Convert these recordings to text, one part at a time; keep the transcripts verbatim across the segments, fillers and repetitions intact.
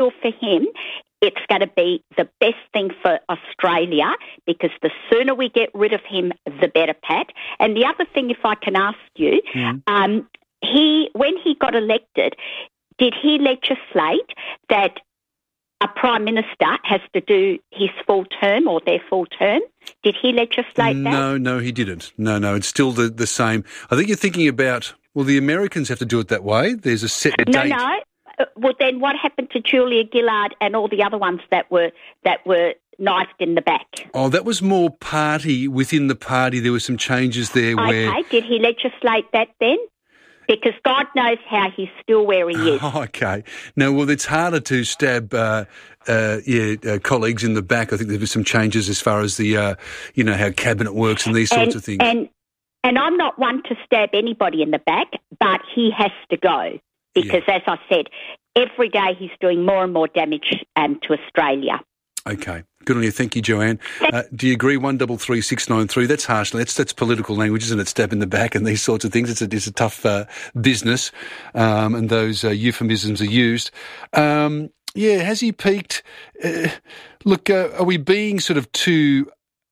sure for him it's going to be the best thing for Australia, because the sooner we get rid of him, the better, Pat. And the other thing, if I can ask you, mm. um, he when he got elected, did he legislate that a Prime Minister has to do his full term or their full term? Did he legislate that? No, no, he didn't. No, no, it's still the, the same. I think you're thinking about, well, the Americans have to do it that way. There's a set date. No, no. Well, then what happened to Julia Gillard and all the other ones that were that were knifed in the back? Oh, that was more party. Within the party, there were some changes there okay. where... Okay, did he legislate that then? Because God knows how he's still where he is. Oh, okay. No, well, it's harder to stab, uh, uh, yeah, uh, colleagues in the back. I think there were some changes as far as the, uh, you know, how cabinet works and these sorts and, of things. And and I'm not one to stab anybody in the back, but he has to go because, yeah. as I said, every day he's doing more and more damage um, to Australia. Okay. Good on you. Thank you, Joanne. Uh, do you agree? One double three six nine three. That's harsh. That's that's political language, isn't it? Stab in the back and these sorts of things. It's a it's a tough uh, business, um, and those uh, euphemisms are used. Um, yeah, has he peaked? Uh, look, uh, are we being sort of too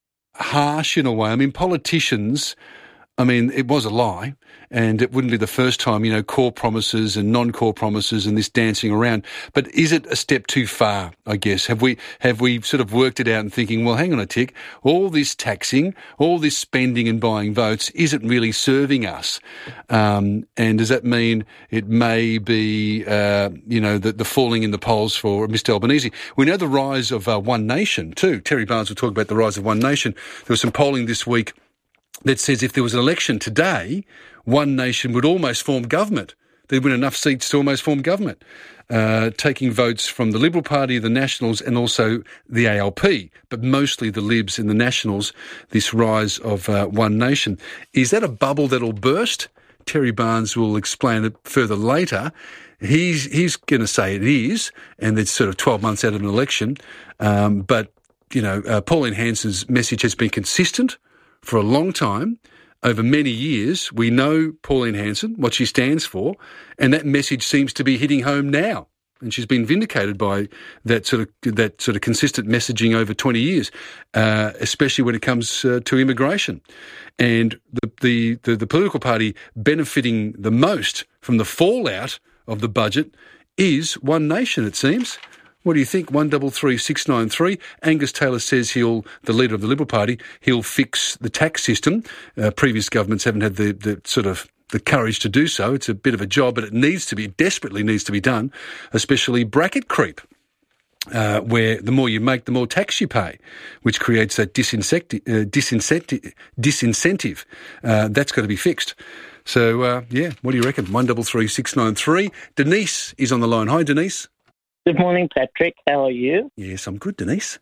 harsh in a way? I mean, politicians. I mean, it was a lie, and it wouldn't be the first time, you know, core promises and non-core promises and this dancing around. But is it a step too far, I guess? Have we have we sort of worked it out and thinking, well, hang on a tick, all this taxing, all this spending and buying votes isn't really serving us? Um, and does that mean it may be, uh, you know, the, the falling in the polls for Mister Albanese? We know the rise of uh, One Nation too. Terry Barnes will talk about the rise of One Nation. There was some polling this week that says if there was an election today, One Nation would almost form government. They'd win enough seats to almost form government, uh, taking votes from the Liberal Party, the Nationals and also the A L P, but mostly the Libs and the Nationals, this rise of uh, One Nation. Is that a bubble that'll burst? Terry Barnes will explain it further later. He's he's going to say it is, and it's sort of twelve months out of an election. Um, but, you know, uh, Pauline Hanson's message has been consistent for a long time, over many years. We know Pauline Hanson, what she stands for, and that message seems to be hitting home now. And she's been vindicated by that sort of that sort of consistent messaging over twenty years, uh, especially when it comes uh, to immigration. And the, the, the, the political party benefiting the most from the fallout of the budget is One Nation, it seems. What do you think? One double three six nine three. Angus Taylor says he'll, the leader of the Liberal Party, he'll fix the tax system. Uh, previous governments haven't had the, the sort of the courage to do so. It's a bit of a job, but it needs to be, desperately needs to be done, especially bracket creep, uh, where the more you make, the more tax you pay, which creates that disincentive. Uh, disincentive, disincentive. Uh, that's got to be fixed. So, uh, yeah, what do you reckon? One double three six nine three. Denise is on the line. Hi, Denise. Good morning, Patrick. How are you? Yes, I'm good, Denise.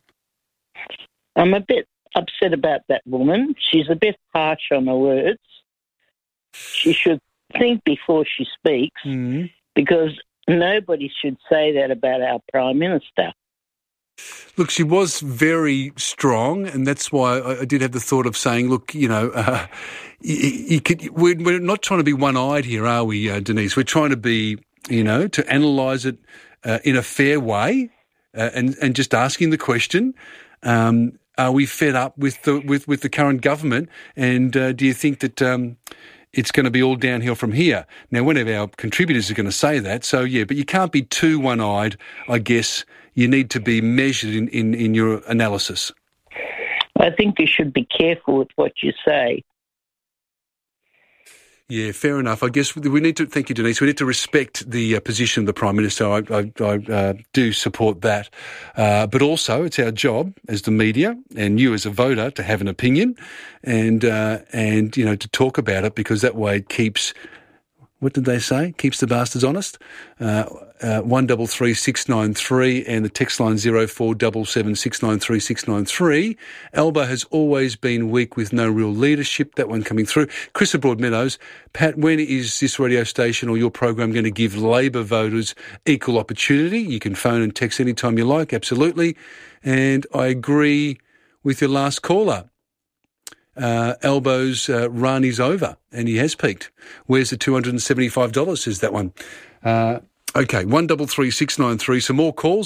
I'm a bit upset about that woman. She's a bit harsh on her words. She should think before she speaks, mm-hmm. because nobody should say that about our Prime Minister. Look, she was very strong, and that's why I, I did have the thought of saying, look, you know, uh, you, you could, we're, we're not trying to be one-eyed here, are we, uh, Denise? We're trying to be, you know, to analyse it Uh, in a fair way, uh, and and just asking the question: um, are we fed up with the with, with the current government? And uh, do you think that um, it's going to be all downhill from here? Now, one of our contributors is going to say that. So yeah, but you can't be too one-eyed. I guess you need to be measured in, in, in your analysis. I think you should be careful with what you say. Yeah, fair enough. I guess we need to, thank you, Denise, we need to respect the uh, position of the Prime Minister. I, I, I uh, do support that. Uh, but also, it's our job as the media and you as a voter to have an opinion and, uh, and you know, to talk about it, because that way it keeps, what did they say? Keeps the bastards honest. Uh, uh, one double three six nine three and the text line zero four seven seven six nine three six nine three. Alba has always been weak with no real leadership. That one coming through. Chris of Broadmeadows. Pat, when is this radio station or your program going to give Labor voters equal opportunity? You can phone and text anytime you like. Absolutely. And I agree with your last caller. Uh, Albo's uh, run is over and he has peaked. Where's the two hundred seventy-five dollars, says that one. Uh, Okay, one double three six nine three. Some more calls.